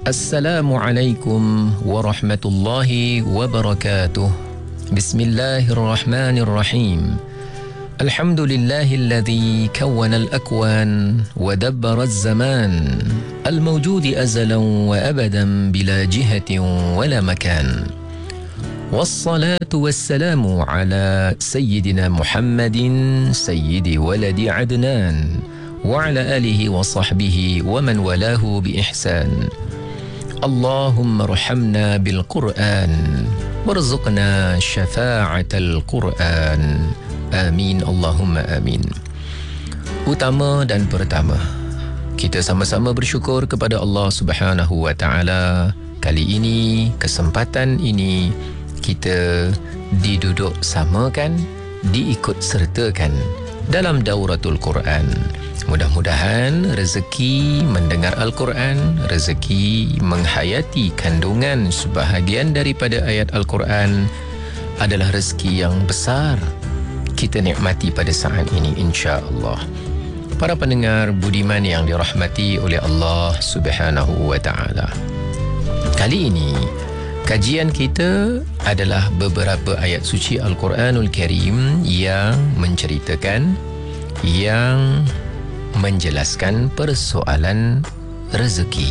Assalamualaikum warahmatullahi wabarakatuh. Bismillahirrahmanirrahim. Alhamdulillahilladzi kawwana al-akwan wa dabbara az-zaman al-mawjudi azalan wa abadan bila jihatin wala makan. Wassalatu wassalamu ala sayyidina Muhammadin sayyidi waladi Adnan wa ala alihi wa sahbihi wa man walahu bi ihsan. Allahumma rahamna bil Qur'an warzuqna syafa'atal Qur'an. Amin Allahumma amin. Utama dan pertama, kita sama-sama bersyukur kepada Allah Subhanahu wa taala. Kali ini, kesempatan ini kita diduduk samakan, diikut sertakan dalam Dauratul Quran. Mudah-mudahan rezeki mendengar Al-Quran, rezeki menghayati kandungan sebahagian daripada ayat Al-Quran adalah rezeki yang besar kita nikmati pada saat ini, insya-Allah. Para pendengar budiman yang dirahmati oleh Allah Subhanahu wa taala. Kali ini kajian kita adalah beberapa ayat suci Al-Quranul Karim yang menceritakan, yang menjelaskan persoalan rezeki.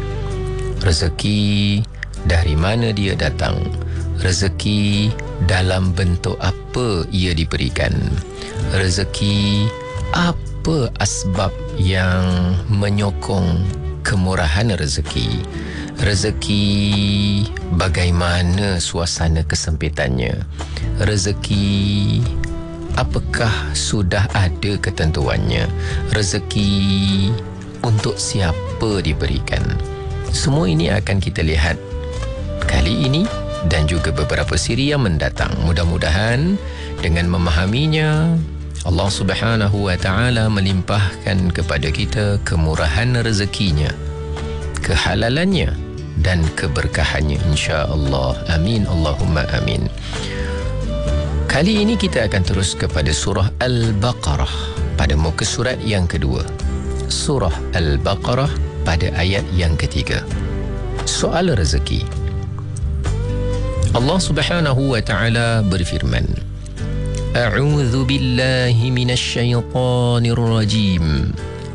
Rezeki dari mana dia datang? Rezeki dalam bentuk apa ia diberikan? Rezeki apa asbab yang menyokong kemurahan rezeki? Rezeki bagaimana suasana kesempitannya? Rezeki apakah sudah ada ketentuannya? Rezeki untuk siapa diberikan? Semua ini akan kita lihat kali ini dan juga beberapa siri yang mendatang. Mudah-mudahan dengan memahaminya, Allah Subhanahu wa taala melimpahkan kepada kita kemurahan rezekinya, kehalalannya dan keberkahannya, insya-Allah. Amin Allahumma amin. Kali ini kita akan terus kepada surah Al-Baqarah pada muka surat yang kedua. Surah Al-Baqarah pada ayat yang ketiga. Soal rezeki. Allah Subhanahu wa taala berfirman, A'udzu billahi minasy syaithanir rajim.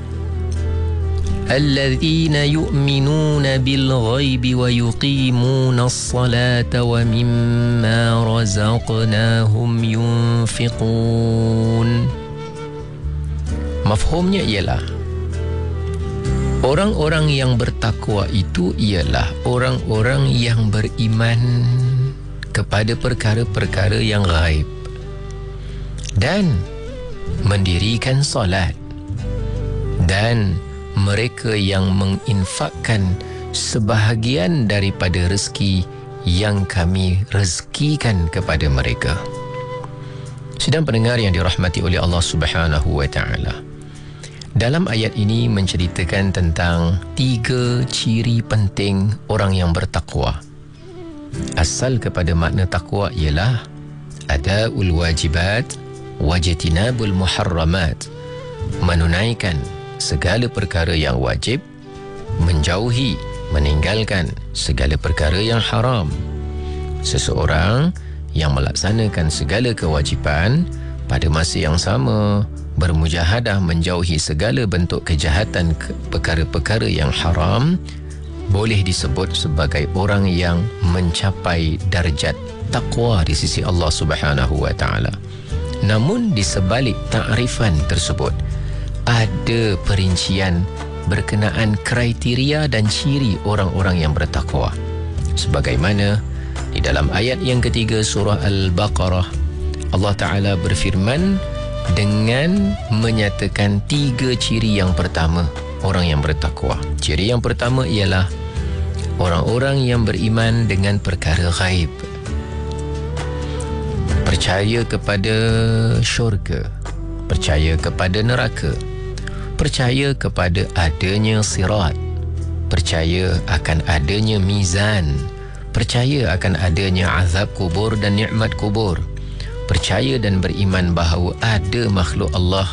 الذين يؤمنون بالغيب ويقيمون الصلاة ومما رزقناهم ينفقون. Mafhumnya ialah orang-orang yang bertakwa itu ialah orang-orang yang beriman kepada perkara-perkara yang ghaib dan mendirikan solat, dan mereka yang menginfakkan sebahagian daripada rezeki yang kami rezekikan kepada mereka. Sedang pendengar yang dirahmati oleh Allah Subhanahu wa taala, dalam ayat ini menceritakan tentang 3 ciri penting orang yang bertakwa. Asal kepada makna takwa ialah adaul wajibat wajtinabul muharramat, menunaikan segala perkara yang wajib, menjauhi, meninggalkan segala perkara yang haram. Seseorang yang melaksanakan segala kewajipan pada masa yang sama bermujahadah menjauhi segala bentuk kejahatan, perkara-perkara yang haram, boleh disebut sebagai orang yang mencapai darjat takwa di sisi Allah Subhanahu wa taala. Namun di sebalik takrifan tersebut ada perincian berkenaan kriteria dan ciri orang-orang yang bertakwa. Sebagaimana di dalam ayat yang ketiga surah Al-Baqarah, Allah Ta'ala berfirman dengan menyatakan 3 ciri yang pertama orang yang bertakwa. Ciri yang pertama ialah orang-orang yang beriman dengan perkara ghaib, percaya kepada syurga, percaya kepada neraka, percaya kepada adanya sirat, percaya akan adanya mizan, percaya akan adanya azab kubur dan nikmat kubur, percaya dan beriman bahawa ada makhluk Allah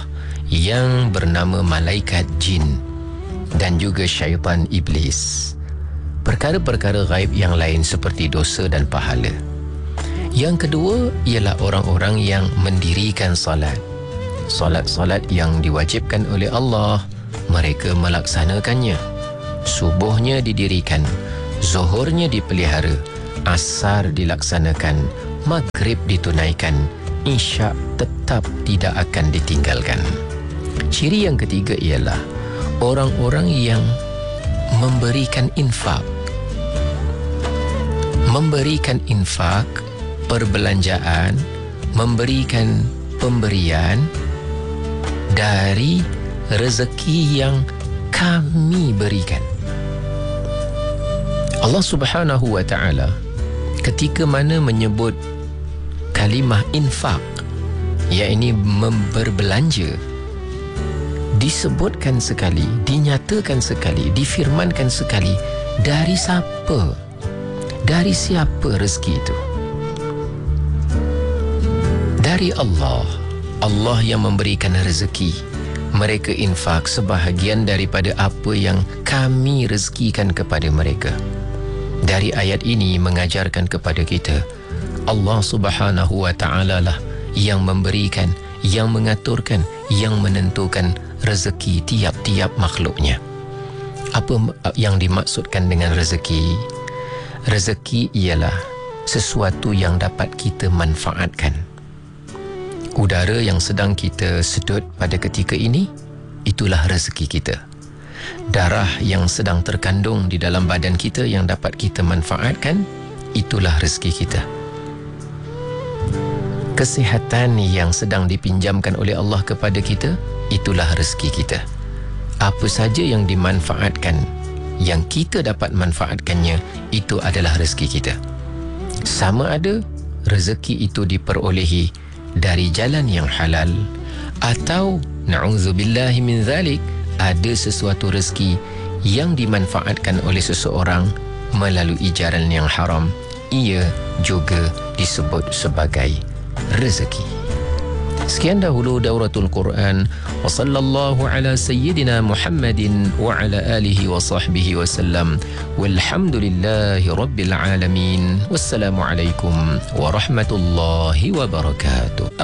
yang bernama malaikat jin dan juga syaitan iblis. perkara-perkara ghaib yang lain seperti dosa dan pahala. Yang kedua ialah orang-orang yang mendirikan solat. Solat-solat yang diwajibkan oleh Allah, mereka melaksanakannya. Subuhnya didirikan, zuhurnya dipelihara, asar dilaksanakan, maghrib ditunaikan, isyak tetap tidak akan ditinggalkan. Ciri yang ketiga ialah orang-orang yang memberikan infak. Memberikan infak, perbelanjaan, memberikan pemberian dari rezeki yang kami berikan. Allah Subhanahu wa ta'ala ketika mana menyebut kalimah infak, iaitu berbelanja, disebutkan sekali, dinyatakan sekali, difirmankan sekali, dari siapa? Dari siapa rezeki itu? Dari Allah. Allah yang memberikan rezeki. Mereka infak sebahagian daripada apa yang kami rezekikan kepada mereka. Dari ayat ini mengajarkan kepada kita, Allah Subhanahu wa ta'ala lah yang memberikan, yang mengaturkan, yang menentukan rezeki tiap-tiap makhluknya. Apa yang dimaksudkan dengan rezeki? Rezeki ialah sesuatu yang dapat kita manfaatkan. Udara yang sedang kita sedut pada ketika ini, itulah rezeki kita. Darah yang sedang terkandung di dalam badan kita yang dapat kita manfaatkan, itulah rezeki kita. Kesihatan yang sedang dipinjamkan oleh Allah kepada kita, itulah rezeki kita. Apa saja yang dimanfaatkan, yang kita dapat manfaatkannya, itu adalah rezeki kita. Sama ada rezeki itu diperolehi dari jalan yang halal, atau na'udzubillahi min zalik, ada sesuatu rezeki yang dimanfaatkan oleh seseorang melalui jalan yang haram, ia juga disebut sebagai rezeki. Sekian dahulu Dauratul Quran. Wa sallallahu ala sayyidina Muhammadin wa ala alihi wa sahbihi wa sallam. Walhamdulillahi rabbil alamin. Wassalamualaikum warahmatullahi wabarakatuh.